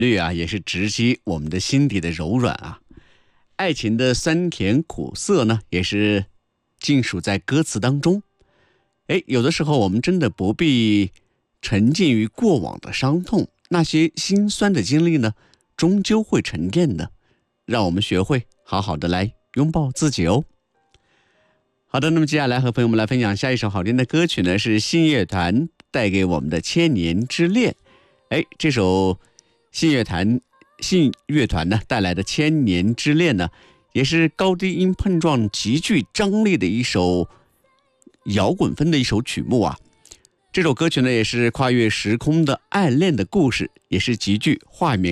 律啊，也是直击我们的心底的柔软啊。爱情的酸甜苦涩呢，也是尽属在歌词当中。有的时候我们真的不必沉浸于过往的伤痛，那些心酸的经历呢，终究会沉淀的。让我们学会好好的来拥抱自己哦。好的，那么接下来和朋友们来分享下一首好听的歌曲呢，是信乐团带给我们的《千年之恋》。这首信乐团呢带来的《千年之恋》呢，也是高低音碰撞极具张力的一首摇滚风的一首曲目啊。这首歌曲呢，也是跨越时空的爱恋的故事，也是极具画面